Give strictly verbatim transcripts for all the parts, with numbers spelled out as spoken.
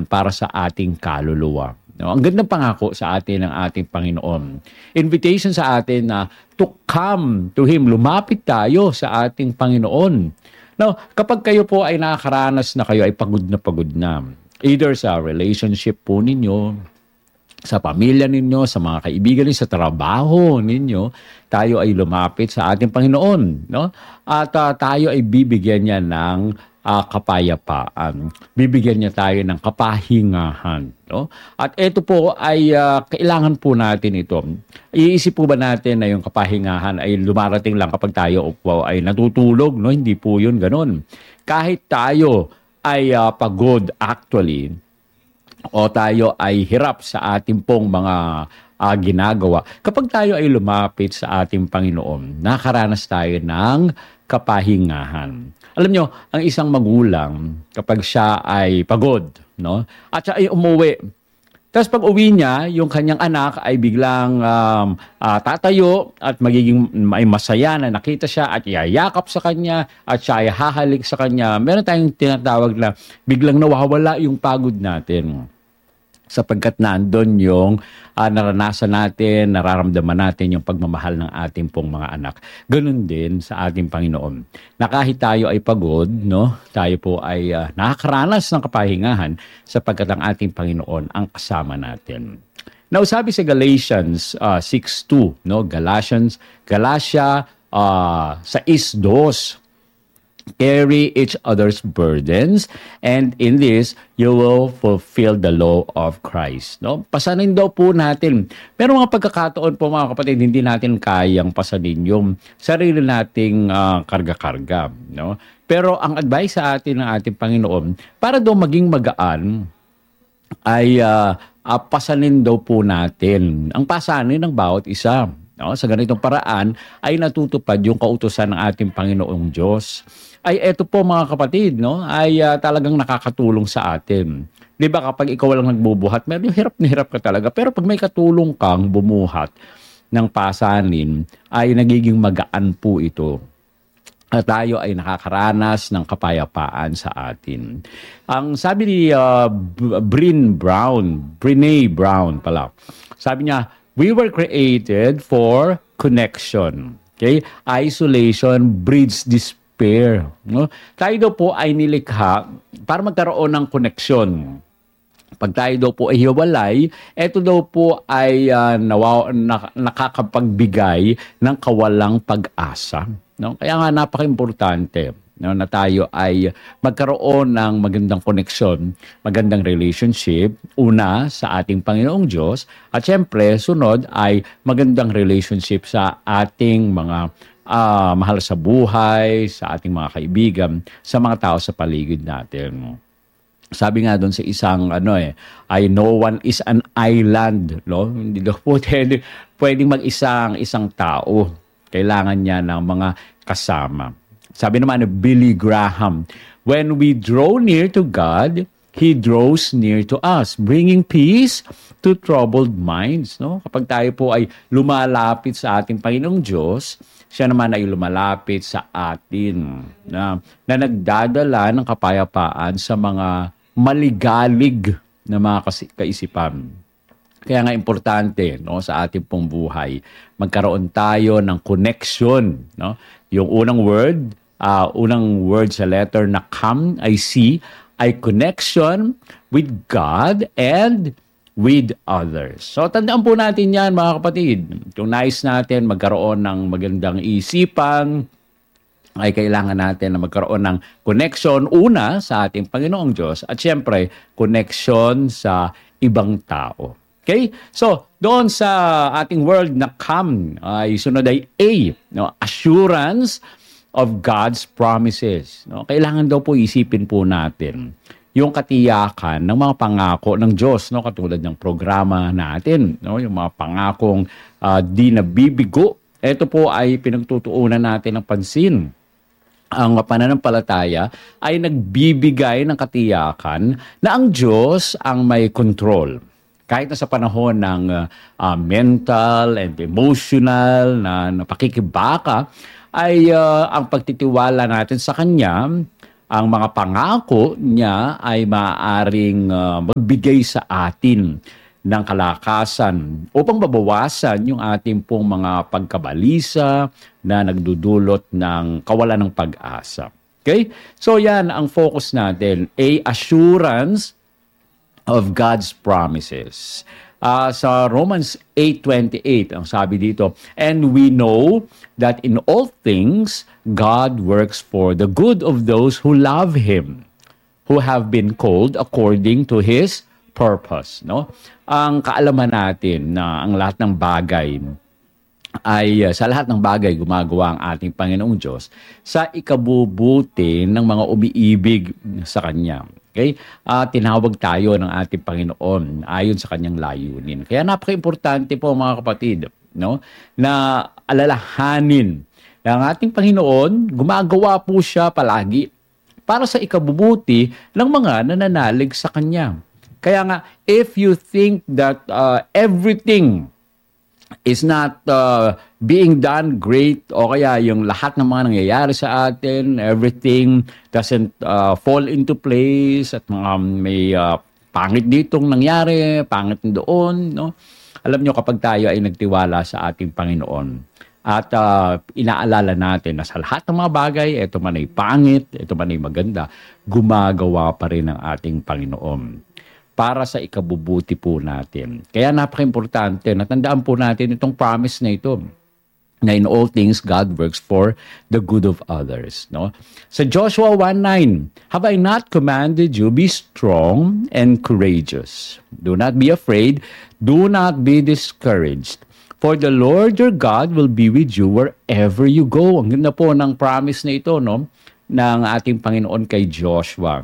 yan para sa ating kaluluwa. No, ang gandang pangako sa atin ng ating Panginoon. Invitation sa atin na to come to Him. Lumapit tayo sa ating Panginoon. Now, kapag kayo po ay nakakaranas na kayo ay pagod na pagod na, either sa relationship po ninyo, sa pamilya ninyo, sa mga kaibigan ninyo, sa trabaho ninyo, tayo ay lumapit sa ating Panginoon. No? At uh, tayo ay bibigyan niya ng Uh, kapayapaan. Bibigyan niya tayo ng kapahingahan. No? At ito po ay uh, kailangan po natin ito. Iisip po ba natin na yung kapahingahan ay lumarating lang kapag tayo po ay natutulog? No? Hindi po yun ganun. Kahit tayo ay uh, pagod actually, o tayo ay hirap sa ating pong mga uh, ginagawa, kapag tayo ay lumapit sa ating Panginoon, nakaranas tayo ng kapahingahan. Alam nyo, ang isang magulang, kapag siya ay pagod, no? At siya ay umuwi, tapos pag uwi niya, yung kanyang anak ay biglang um, uh, tatayo at magiging ay masaya na nakita siya at iyayakap sa kanya at siya ay hahalik sa kanya. Meron tayong tinatawag na biglang nawawala yung pagod natin. Sapagkat nandun yung uh, naranasan natin, nararamdaman natin yung pagmamahal ng ating pong mga anak. Ganun din sa ating Panginoon. Na kahit tayo ay pagod, no, tayo po ay uh, nakakaranas ng kapahingahan sapagkat ang ating Panginoon ang kasama natin. Now, sabi sa Galatians uh, six two, no, Galatians, Galatia uh, six two, carry each other's burdens, and in this, you will fulfill the law of Christ. No? Pasanin daw po natin. Pero mga pagkakataon po mga kapatid, hindi natin kayang pasanin yung sarili nating uh, karga-karga. No? Pero ang advice sa atin ng ating Panginoon, para daw maging magaan, ay uh, uh, pasanin daw po natin. Ang pasanin ng bawat isa. No? Sa ganitong paraan, ay natutupad yung kautusan ng ating Panginoong Diyos. Ay eto po mga kapatid, no, ay uh, talagang nakakatulong sa atin. 'Di ba kapag ikaw lang nagbubuhat, medyo hirap na hirap ka talaga. Pero pag may katulong kang bumuhat ng pasanin, ay nagiging magaan po ito. At tayo ay nakakaranas ng kapayapaan sa atin. Ang sabi ni uh, Brene Brown, Brene Brown pala, sabi niya, we were created for connection. Okay? Isolation breeds despair. Pair, no? Tayo daw po ay nilikha para magkaroon ng koneksyon. Pag tayo daw po ay hiwalay, ito daw po ay uh, nawaw, na, nakakapagbigay ng kawalang pag-asa. No? Kaya nga napaka-importante, no, na tayo ay magkaroon ng magandang koneksyon, magandang relationship, una sa ating Panginoong Diyos, at syempre, sunod ay magandang relationship sa ating mga Uh, mahal sa buhay, sa ating mga kaibigan, sa mga tao sa paligid natin. Sabi nga doon sa isang ano eh, ay no one is an island, no? Hindi daw po pwede, pwedeng mag-isang isang tao. Kailangan niya ng mga kasama. Sabi naman ni Billy Graham, when we draw near to God, He draws near to us, bringing peace to troubled minds. No? Kapag tayo po ay lumalapit sa ating Panginoong Diyos, siya naman ay lumalapit sa atin na, na nagdadala ng kapayapaan sa mga maligalig na mga kaisipan. Kaya nga importante, no, sa ating pong buhay, magkaroon tayo ng connection. No? Yung unang word, uh, unang word sa letter na come, I see, ay connection with God and with others. So, tandaan po natin yan, mga kapatid. Kung nais natin magkaroon ng magandang isipan, ay kailangan natin na magkaroon ng connection, una, sa ating Panginoong Diyos, at syempre, connection sa ibang tao. Okay? So, doon sa ating word na come, ay sunod ay A, no? Assurance of God's promises. No? Kailangan daw po isipin po natin yung katiyakan ng mga pangako ng Diyos, no, katulad ng programa natin, no, yung mga pangakong uh, di nabibigo. Ito po ay pinagtutuunan natin ng pansin. Ang pananampalataya ay nagbibigay ng katiyakan na ang Diyos ang may control. Kahit na sa panahon ng uh, mental and emotional na napakikibaka, ay uh, ang pagtitiwala natin sa Kanya ang mga pangako niya ay maaaring uh, magbigay sa atin ng kalakasan upang mabawasan yung ating pong mga pagkabalisa na nagdudulot ng kawalan ng pag-asa. Okay? So yan ang focus natin, a assurance of God's promises. Uh, sa Romans eight twenty-eight, ang sabi dito, and we know that in all things, God works for the good of those who love Him, who have been called according to His purpose. No? Ang kaalaman natin na ang lahat ng bagay ay uh, sa lahat ng bagay gumagawa ang ating Panginoong Diyos sa ikabubuti ng mga umiibig sa Kanya. Okay? Uh, tinawag tayo ng ating Panginoon ayon sa Kanyang layunin. Kaya napaka-importante po mga kapatid, no, na alalahanin na ang ating Panginoon, gumagawa po siya palagi para sa ikabubuti ng mga nananalig sa Kanya. Kaya nga, if you think that uh, everything is not uh, being done great, o kaya yung lahat ng mga nangyayari sa atin, everything doesn't uh, fall into place, at mga may uh, pangit ditong nangyari, pangit doon, no? Alam nyo, kapag tayo ay nagtiwala sa ating Panginoon, at uh, inaalala natin na sa lahat ng mga bagay, ito man ay pangit, ito man ay maganda, gumagawa pa rin ang ating Panginoon para sa ikabubuti po natin. Kaya napaka-importante, natandaan po natin itong promise na ito, na in all things, God works for the good of others. No? Sa Joshua one nine, have I not commanded you, be strong and courageous. Do not be afraid, do not be discouraged. For the Lord your God will be with you wherever you go. Ang ganda po ng promise na ito, no, ng ating Panginoon kay Joshua.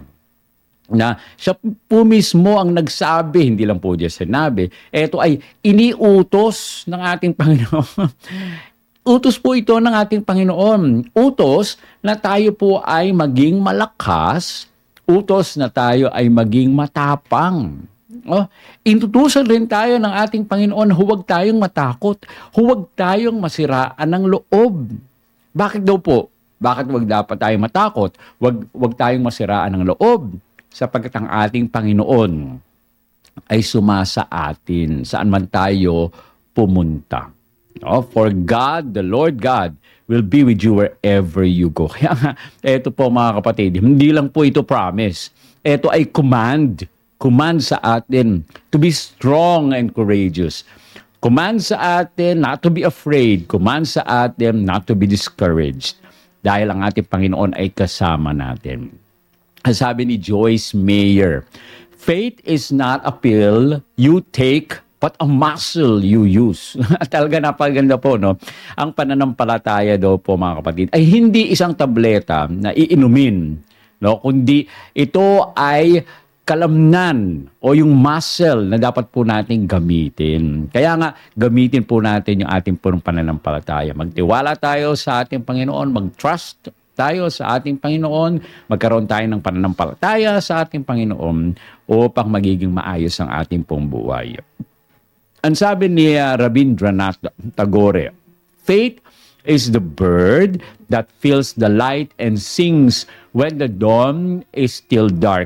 Na siya po mismo ang nagsabi, hindi lang po niya sinabi, ito ay iniutos ng ating Panginoon. Utos po ito ng ating Panginoon. Utos na tayo po ay maging malakas, utos na tayo ay maging matapang. Oh, intutusan rin tayo ng ating Panginoon, huwag tayong matakot, huwag tayong masiraan ng loob. Bakit daw po? Bakit huwag dapat tayong matakot? Huwag, huwag tayong masiraan ng loob? Sapagkat ang ating Panginoon ay sumasa atin saan man tayo pumunta. No? For God, the Lord God, will be with you wherever you go. Kaya nga, eto po mga kapatid, hindi lang po ito promise. Ito ay command. Command sa atin to be strong and courageous. Command sa atin not to be afraid. Command sa atin not to be discouraged. Dahil ang ating Panginoon ay kasama natin. Sabi ni Joyce Meyer, faith is not a pill you take, but a muscle you use. Talaga napaganda po, no? Ang pananampalataya daw po, mga kapatid, ay hindi isang tableta na iinumin, no? Kundi ito ay kalamnan o yung muscle na dapat po nating gamitin. Kaya nga, gamitin po natin yung ating punong pananampalataya. Magtiwala tayo sa ating Panginoon, mag-trust tayo sa ating Panginoon, magkaroon tayo ng pananampalataya sa ating Panginoon upang magiging maayos ang ating pong buhay. Ang sabi ni uh, Rabindranath Tagore, faith is the bird that feels the light and sings when the dawn is still dark.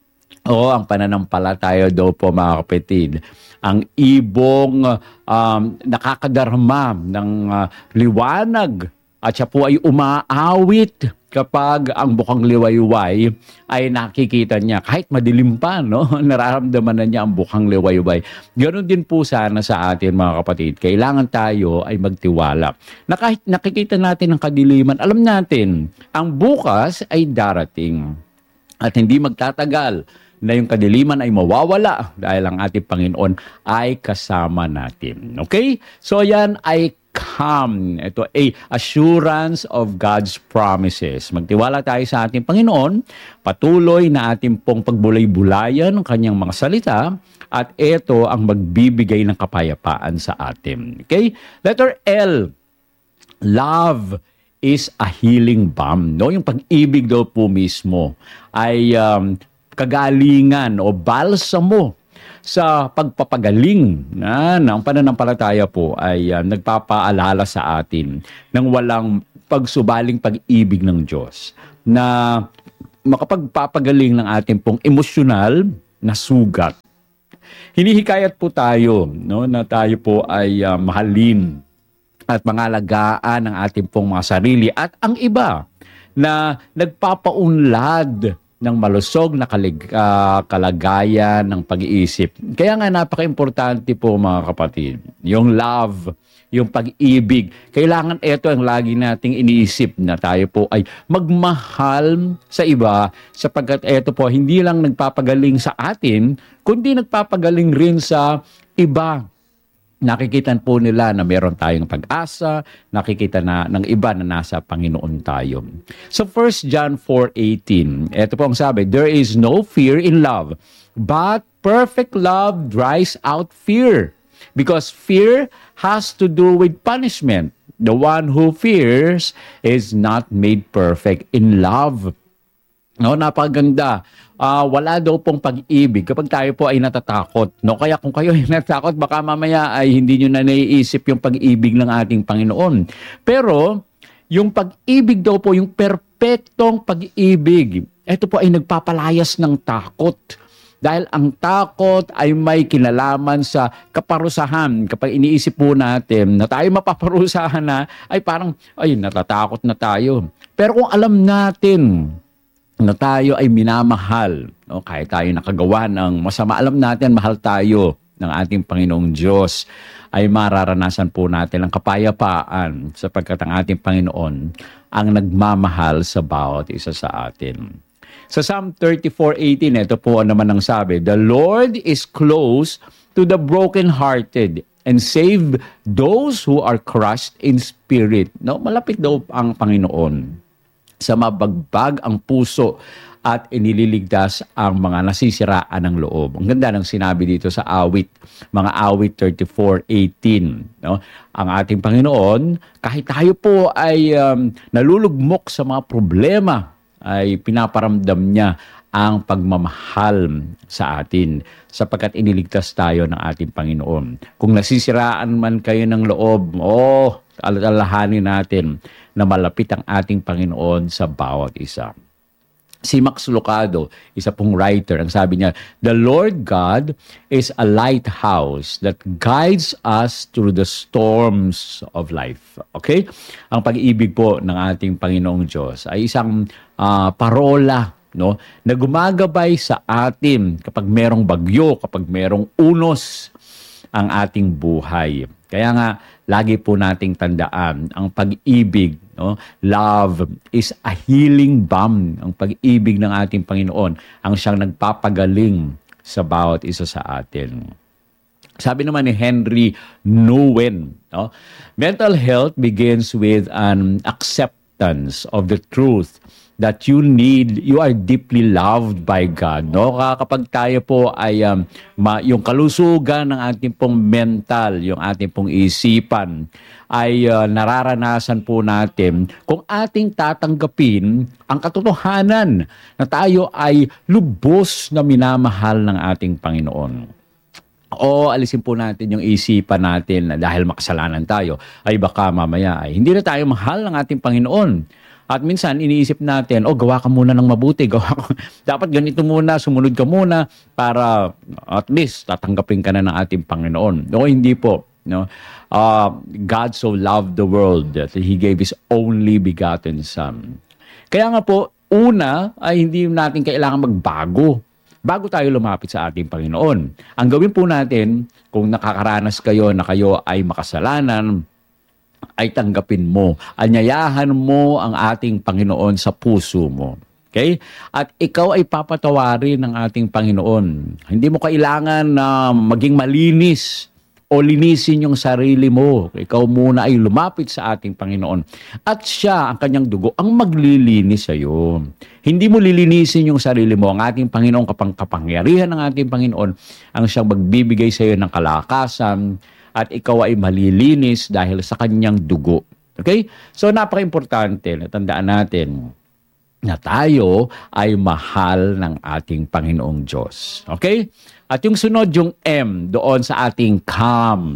O ang pananampalataya daw po mga kapatid, ang ibong um, nakakadarma ng uh, liwanag. At siya po ay umaawit kapag ang bukang liwayway ay nakikita niya. Kahit madilim pa, no? Nararamdaman na niya ang bukang liwayway. Ganon din po sana sa atin mga kapatid. Kailangan tayo ay magtiwala. Na kahit nakikita natin ang kadiliman, alam natin, ang bukas ay darating. At hindi magtatagal na yung kadiliman ay mawawala dahil ang ating Panginoon ay kasama natin. Okay? So yan ay come. Ito ay assurance of God's promises. Magtiwala tayo sa ating Panginoon, patuloy na ating pong pagbulay-bulayan ng kanyang mga salita, at ito ang magbibigay ng kapayapaan sa atin. Okay? Letter L, love is a healing balm. No? Yung pag-ibig daw po mismo ay um, kagalingan o balsamo sa pagpapagaling na ng pananampalataya po ay uh, nagpapaalala sa atin ng walang pagsubaling pag-ibig ng Diyos na makapagpapagaling ng ating pong emosyonal na sugat. Hinihikayat po tayo, no, na tayo po ay uh, mahalin at mangalagaan ng ating pong mga sarili at ang iba na nagpapaunlad ng malusog na kalig- uh, kalagayan ng pag-iisip. Kaya nga napaka-importante po mga kapatid, yung love, yung pag-ibig. Kailangan ito ang lagi nating iniisip na tayo po ay magmahal sa iba sapagkat ito po hindi lang nagpapagaling sa atin, kundi nagpapagaling rin sa iba. Nakikita po nila na meron tayong pag-asa, nakikita na ng iba na nasa Panginoon tayo. So First John four eighteen, ito po ang sabi, there is no fear in love, but perfect love drives out fear. Because fear has to do with punishment. The one who fears is not made perfect in love. No, napakaganda. Uh, wala daw pong pag-ibig kapag tayo po ay natatakot. No? Kaya kung kayo ay natatakot, baka mamaya ay hindi nyo na naiisip yung pag-ibig ng ating Panginoon. Pero, yung pag-ibig daw po, yung perpektong pag-ibig, ito po ay nagpapalayas ng takot. Dahil ang takot ay may kinalaman sa kaparusahan. Kapag iniisip po natin na tayo mapaparusahan na, ay parang, ay, natatakot na tayo. Pero kung alam natin na tayo ay minamahal, no? Kahit tayo nakagawa ng masama, alam natin mahal tayo ng ating Panginoong Diyos, ay mararanasan po natin ang kapayapaan sapagkat ang ating Panginoon ang nagmamahal sa bawat isa sa atin. Sa Psalm thirty-four eighteen, ito po naman ang sabi, the Lord is close to the brokenhearted and save those who are crushed in spirit. No? Malapit daw ang Panginoon sa mabagbag ang puso at inililigtas ang mga nasisiraan ng loob. Ang ganda ng sinabi dito sa awit, mga awit thirty-four eighteen. No? Ang ating Panginoon, kahit tayo po ay um, nalulugmok sa mga problema, ay pinaparamdam niya ang pagmamahal sa atin sapagkat iniligtas tayo ng ating Panginoon. Kung nasisiraan man kayo ng loob, oh, alalahanin natin na malapit ang ating Panginoon sa bawat isa. Si Max Lucado, isa pong writer, ang sabi niya, the Lord God is a lighthouse that guides us through the storms of life. Okay? Ang pag-ibig po ng ating Panginoong Diyos ay isang uh, parola, no, na gumagabay sa atin kapag merong bagyo, kapag merong unos ang ating buhay. Kaya nga, lagi po nating tandaan, ang pag-ibig, no, love is a healing balm. Ang pag-ibig ng ating Panginoon, ang siyang nagpapagaling sa bawat isa sa atin. Sabi naman ni Henry Nouwen, no, mental health begins with an acceptance of the truth that you need, you are deeply loved by God. No? Kapag tayo po ay um, ma, yung kalusugan ng ating pong mental, yung ating pong isipan, ay uh, nararanasan po natin kung ating tatanggapin ang katotohanan na tayo ay lubos na minamahal ng ating Panginoon. O alisin po natin yung isipan natin na dahil makasalanan tayo, ay baka mamaya ay hindi na tayo mahal ng ating Panginoon. At minsan, iniisip natin, oh, gawa ka muna ng mabuti. Gawa ka. Dapat ganito muna, sumunod ka muna para at least tatanggapin ka na ng ating Panginoon. O hindi po. No? Uh, God so loved the world that He gave His only begotten Son. Kaya nga po, una ay hindi natin kailangan magbago bago tayo lumapit sa ating Panginoon. Ang gawin po natin, kung nakakaranas kayo na kayo ay makasalanan, ay tanggapin mo. Anyayahan mo ang ating Panginoon sa puso mo. Okay? At ikaw ay papatawarin ng ating Panginoon. Hindi mo kailangan na maging malinis o linisin yung sarili mo. Ikaw muna ay lumapit sa ating Panginoon. At siya, ang kanyang dugo, ang maglilinis sa iyo. Hindi mo lilinisin yung sarili mo. Ang ating Panginoon, kapang kapangyarihan ng ating Panginoon, ang siyang magbibigay sa iyo ng kalakasan, at ikaw ay malilinis dahil sa kanyang dugo. Okay? So, napaka-importante na tandaan natin na tayo ay mahal ng ating Panginoong Diyos. Okay? At yung sunod, yung M, doon sa ating calm.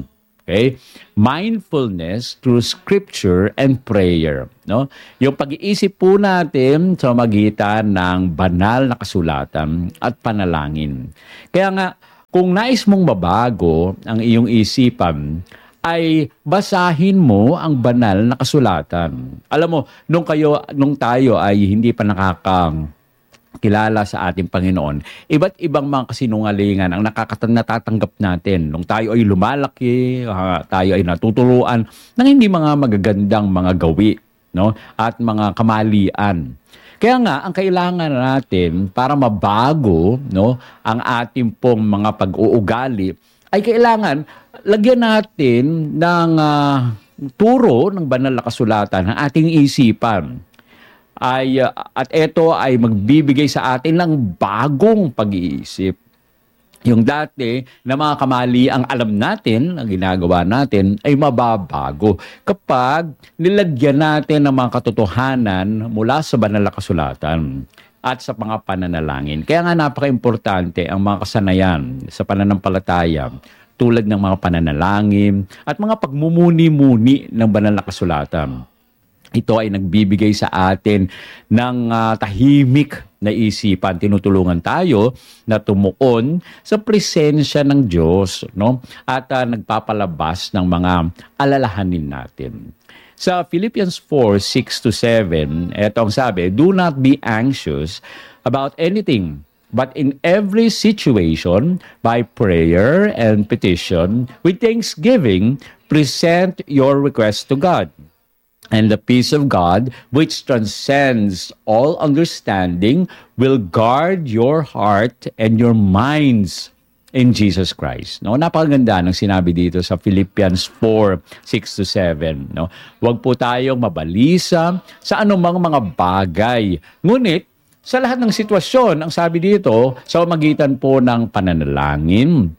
Okay? Mindfulness through scripture and prayer. No? Yung pag-iisip po natin sa magitan ng banal na kasulatan at panalangin. Kaya nga, kung nais mong mabago ang iyong isipan, ay basahin mo ang banal na kasulatan. Alam mo, nung kayo, nung tayo ay hindi pa nakakang kilala sa ating Panginoon, iba't ibang mga kasinungalingan ang nakakatan natatanggap natin. Nung tayo ay lumalaki, uh, tayo ay natuturuan ng hindi mga magagandang mga gawi, no? At mga kamalian. Kaya nga, ang kailangan natin para mabago, no, ang ating pong mga pag-uugali, ay kailangan lagyan natin ng uh, turo ng banal na kasulatan ng ating isipan. Ay, uh, at ito ay magbibigay sa atin ng bagong pag-iisip. Yung dati na mga kamali ang alam natin, ang ginagawa natin, ay mababago kapag nilagyan natin ng mga katotohanan mula sa banal na kasulatan at sa mga pananalangin. Kaya nga napaka-importante ang mga kasanayan sa pananampalataya tulad ng mga pananalangin at mga pagmumuni-muni ng banal na kasulatan. Ito ay nagbibigay sa atin ng uh, tahimik na isipan. Tinutulungan tayo na tumuon sa presensya ng Diyos, no? At uh, nagpapalabas ng mga alalahanin natin. Sa Philippians four, six to seven, etong sabi, "Do not be anxious about anything, but in every situation, by prayer and petition, with thanksgiving, present your request to God. And the peace of God, which transcends all understanding, will guard your heart and your minds in Jesus Christ." No, napakaganda ng sinabi dito sa Philippians four, six to seven, no. Huwag po tayong mabalisa sa anumang mga bagay. Ngunit sa lahat ng sitwasyon, ang sabi dito, sa magitan po ng pananalangin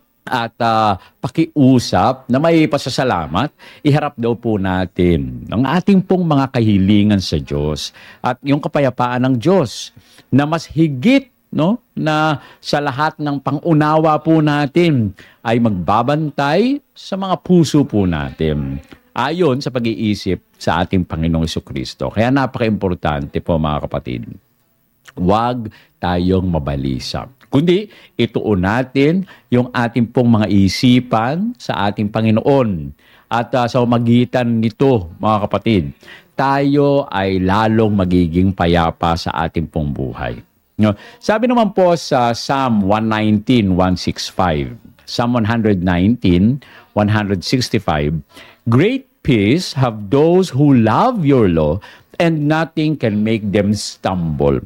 at uh, pakiusap na may pasasalamat, iharap daw po natin ang ating pong mga kahilingan sa Diyos at yung kapayapaan ng Diyos na mas higit, no, na sa lahat ng pangunawa po natin ay magbabantay sa mga puso po natin ayon sa pag-iisip sa ating Panginoong Jesucristo. Kaya napaka-importante po mga kapatid, huwag tayong mabalisa, kundi ituon natin yung ating pong mga isipan sa ating Panginoon. At uh, sa magitan nito, mga kapatid, tayo ay lalong magiging payapa sa ating pong buhay. No? Sabi naman po sa Psalm one nineteen, one sixty-five, Psalm one nineteen, one sixty-five, "Great peace have those who love your law, and nothing can make them stumble."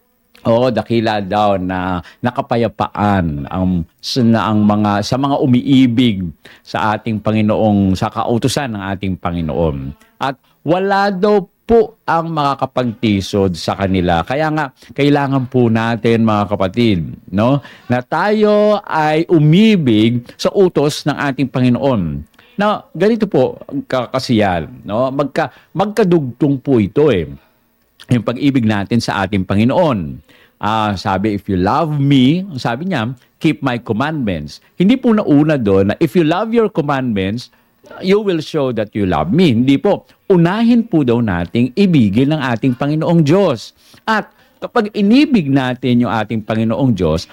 Oo, dakila daw na nakapayapaan ang, na ang mga, sa mga umiibig sa ating Panginoong, sa kautusan ng ating Panginoon. At wala daw po ang makakapagtisod sa kanila. Kaya nga, kailangan po natin mga kapatid, no, na tayo ay umibig sa utos ng ating Panginoon. Na ganito po kasi yan, no? Magka, magkadugtong po ito eh. Yung pag-ibig natin sa ating Panginoon. Ah, sabi, if you love me, sabi niya, keep my commandments. Hindi po nauna doon na if you love your commandments, you will show that you love me. Hindi po. Unahin po daw nating ibigin ng ating Panginoong Diyos. At kapag inibig natin yung ating Panginoong Diyos,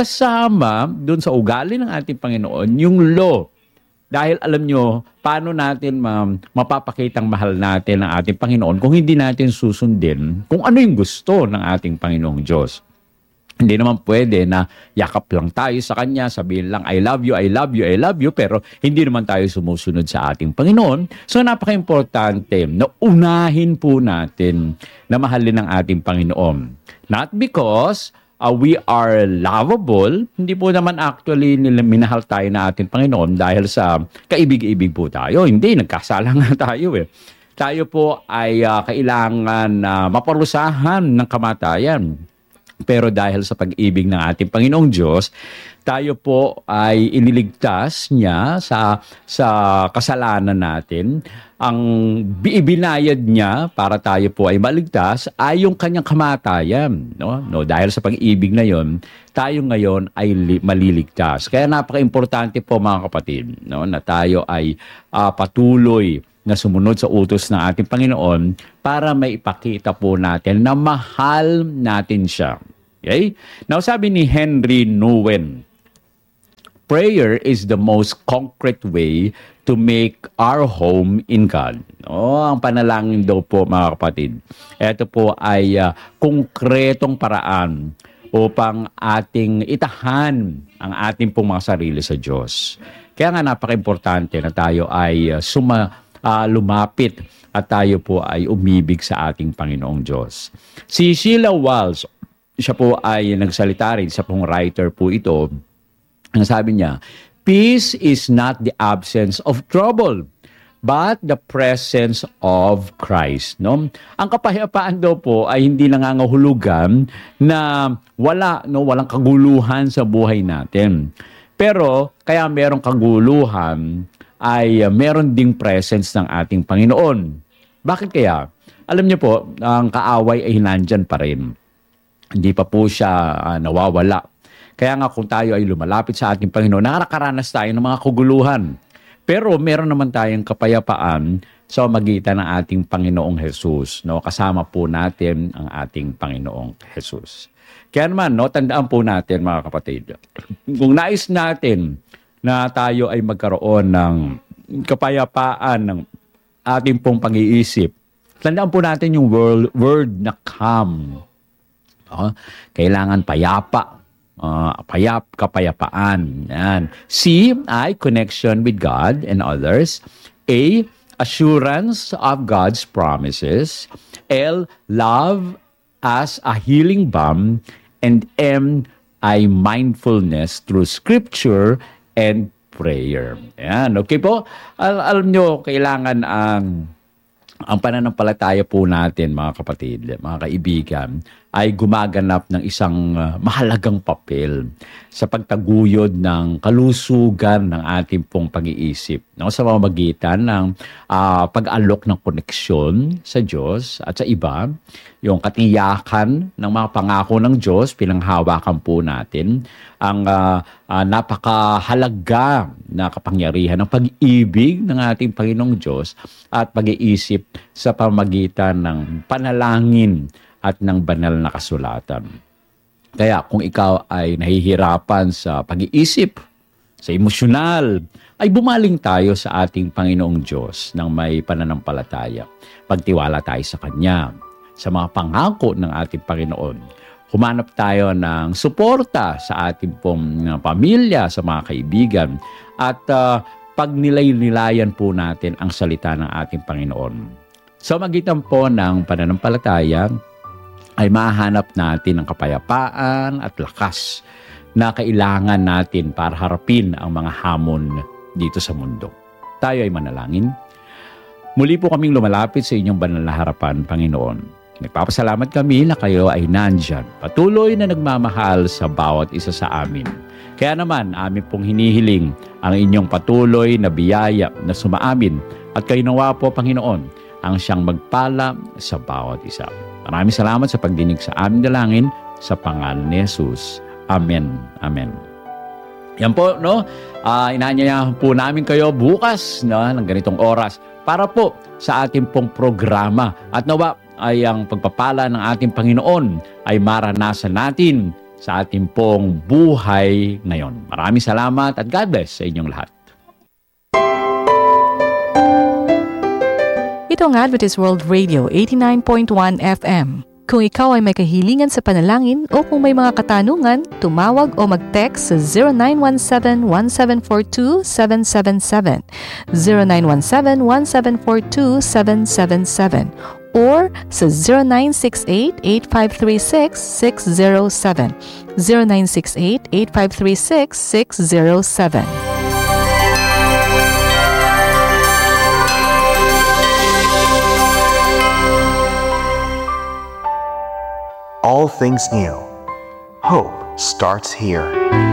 kasama doon sa ugali ng ating Panginoon, yung law. Dahil alam nyo, paano natin ma- mapapakitang mahal natin ang ating Panginoon kung hindi natin susundin kung ano yung gusto ng ating Panginoong Diyos. Hindi naman pwede na yakap lang tayo sa Kanya, sabihin lang, I love you, I love you, I love you, pero hindi naman tayo sumusunod sa ating Panginoon. So napaka-importante na unahin po natin na mahalin ang ating Panginoon. Not because Uh, we are lovable, hindi po naman actually nila minahal tayo na ating Panginoon dahil sa kaibig-ibig po tayo. Hindi, nagkasala nga tayo eh. Tayo po ay uh, kailangan uh, maparusahan ng kamatayan. Pero dahil sa pag-ibig ng ating Panginoong Diyos, tayo po ay iniligtas niya sa sa kasalanan natin. Ang ibinayad niya para tayo po ay maligtas ay yung kanyang kamatayan, no? No, dahil sa pag-ibig na 'yon, tayo ngayon ay li- maliligtas. Kaya napaka-importante po mga kapatid, no, na tayo ay uh, patuloy na sumunod sa utos ng ating Panginoon para maipakita po natin na mahal natin siya. Okay? Now, sabi ni Henry Nouwen, prayer is the most concrete way to make our home in God. Oh, ang panalangin daw po mga kapatid. Ito po ay uh, konkretong paraan upang ating itahan ang ating pong mga sarili sa Diyos. Kaya nga napaka-importante na tayo ay uh, suma Uh, lumapit at tayo po ay umibig sa ating Panginoong Diyos. Si Sheila Walsh, siya po ay nagsalita rin, siya pong writer po ito. Ang sabi niya, peace is not the absence of trouble, but the presence of Christ. No? Ang kapayapaan daw po ay hindi nangangahulugan na wala, no, walang kaguluhan sa buhay natin. Pero kaya merong kaguluhan, ay uh, meron ding presence ng ating Panginoon. Bakit kaya? Alam niyo po, ang kaaway ay nandyan pa rin. Hindi pa po siya uh, nawawala. Kaya nga kung tayo ay lumalapit sa ating Panginoon, nakakaranas tayo ng mga kaguluhan. Pero meron naman tayong kapayapaan sa magitan ng ating Panginoong Jesus. No? Kasama po natin ang ating Panginoong Jesus. Kaya naman, no, tandaan po natin mga kapatid, kung nais natin na tayo ay magkaroon ng kapayapaan ng ating pong pag-iisip. Tandaan po natin yung word, word na calm. Uh, kailangan payapa. Uh, payap, kapayapaan. Yan. C, I, connection with God and others. A, assurance of God's promises. L, love as a healing balm. And M, I, mindfulness through scripture and prayer. Ayan, okay po? Al- alam nyo, kailangan ang ang pananampalataya po natin, mga kapatid, mga kaibigan, ay gumaganap ng isang uh, mahalagang papel sa pagtaguyod ng kalusugan ng ating pong pag-iisip. No? Sa pamamagitan ng uh, pag-alok ng koneksyon sa Diyos at sa iba, yung katiyakan ng mga pangako ng Diyos, pinanghawakan po natin, ang uh, uh, napakahalaga na kapangyarihan ng pag-ibig ng ating Panginoong Diyos at pag-iisip sa pamamagitan ng panalangin at ng banal na kasulatan. Kaya kung ikaw ay nahihirapan sa pag-iisip, sa emosyonal, ay bumaling tayo sa ating Panginoong Diyos ng may pananampalataya. Pagtiwala tayo sa Kanya, sa mga pangako ng ating Panginoon. Humanap tayo ng suporta sa ating pong pamilya, sa mga kaibigan, at uh, pagnilay-nilayan po natin ang salita ng ating Panginoon. Sa magitan po ng pananampalataya, ay mahanap natin ang kapayapaan at lakas na kailangan natin para harapin ang mga hamon dito sa mundo. Tayo ay manalangin. Muli po kaming lumalapit sa inyong banal na harapan, Panginoon. Nagpapasalamat kami na kayo ay nandyan, patuloy na nagmamahal sa bawat isa sa amin. Kaya naman, amin pong hinihiling ang inyong patuloy na biyaya na sumaamin at kayo nawa po, Panginoon, ang siyang magpala sa bawat isa. Maraming salamat sa pagdinig sa aming dalangin sa pangalan ni Jesus. Amen. Amen. Yan po, no? Uh, inaanyayahan po namin kayo bukas, no, ng ganitong oras para po sa ating pong programa. At nawa ay ang pagpapala ng ating Panginoon ay maranasan natin sa ating pong buhay ngayon. Maraming salamat at God bless sa inyong lahat. Ito ang Adventist World Radio eighty-nine point one F M. Kung ikaw ay may kahilingan sa panalangin o kung may mga katanungan, tumawag o mag-text sa zero nine one seven, one seven four two, seven seven seven, zero nine one seven, one seven four two, seven seven seven, or sa zero nine six eight, eight five three six, six zero seven, zero nine six eight, eight five three six, six zero seven. All things new. Hope starts here.